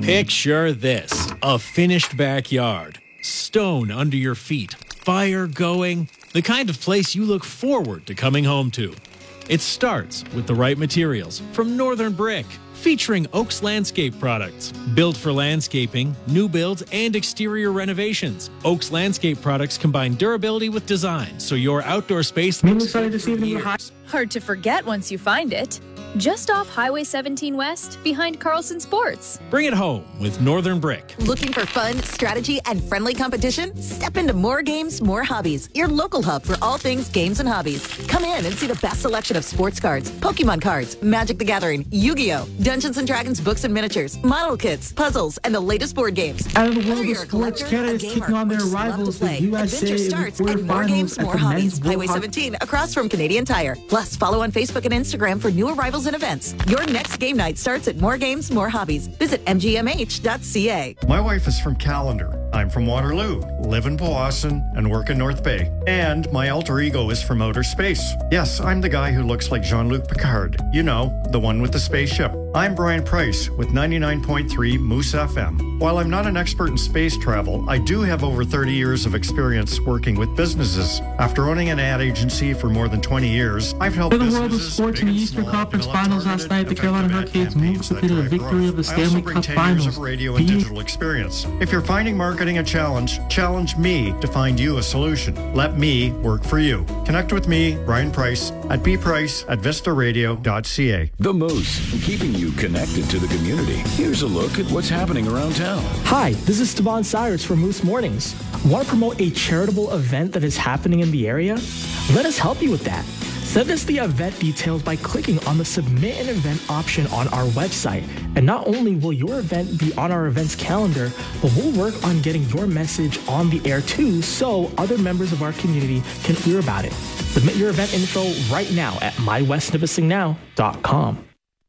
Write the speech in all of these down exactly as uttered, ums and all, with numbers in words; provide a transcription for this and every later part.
Picture this, a finished backyard, stone under your feet, fire going, the kind of place you look forward to coming home to. It starts with the right materials from Northern Brick, featuring Oaks Landscape products. Built for landscaping, new builds, and exterior renovations. Oaks Landscape products combine durability with design, so your outdoor space looks good for years. Hard to forget once you find it. Just off Highway seventeen West, behind Carlson Sports. Bring it home with Northern Brick. Looking for fun, strategy, and friendly competition? Step into More Games, More Hobbies, your local hub for all things games and hobbies. Come in and see the best selection of sports cards, Pokemon cards, Magic the Gathering, Yu-Gi-Oh!, Dungeons and Dragons books and miniatures, model kits, puzzles, and the latest board games. Out of the world of sports, Canada is kicking on their rivals, the U S A, Adventure starts at More Games, More Hobbies, Highway seventeen, across from Canadian Tire. Plus, follow on Facebook and Instagram for new arrivals and events. Your next game night starts at More Games, More Hobbies. Visit m g m h dot c a. My wife is from Callander. I'm from Waterloo, live in Powassan, and work in North Bay. And my alter ego is from outer space. Yes, I'm the guy who looks like Jean-Luc Picard. You know, the one with the spaceship. I'm Brian Price with ninety-nine point three Moose F M. While I'm not an expert in space travel, I do have over thirty years of experience working with businesses. After owning an ad agency for more than twenty years, I've helped In the businesses... world of sports, in the big and Eastern small, Conference develop Finals last targeted, night, the Carolina effective ad Hurricanes moved campaigns quickly to that the drive victory of the growth. I also Stanley bring Cup ten Finals. years of radio and Be- digital experience. If you're finding marketing a challenge, challenge me to find you a solution. Let me work for you. Connect with me, Brian Price, at bprice at vista radio dot c a. The Moose, keeping you connected to the community. Here's a look at what's happening around town. Hi, this is Stevan Cyrus from Moose Mornings. Want to promote a charitable event that is happening in the area? Let us help you with that. Send us the event details by clicking on the Submit an Event option on our website. And not only will your event be on our events calendar, but we'll work on getting your message on the air too, so other members of our community can hear about it. Submit your event info right now at my west nipissing now dot com.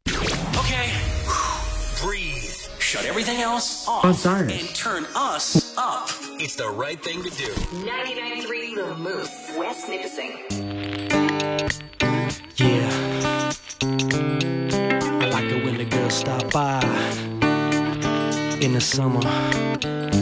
Okay, breathe. Shut everything else off Oh, sorry. and turn us up. It's the right thing to do. ninety-nine point three The Moose, West Nipissing. Yeah, I like it when the girls stop by in the summer.